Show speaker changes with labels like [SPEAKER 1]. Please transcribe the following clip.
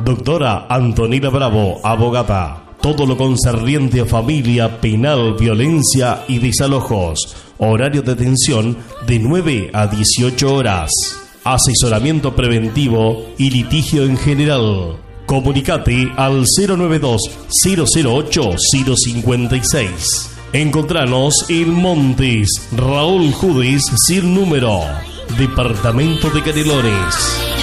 [SPEAKER 1] Doctora Antonella Bravo, abogada. Todo lo concerniente a familia, penal, violencia y desalojos. Horario de atención de 9 a 18 horas. Asesoramiento preventivo y litigio en general. Comunicate al 092-008-056. Encontranos en Montes, Raúl Judes, sin número. Departamento de Canelones.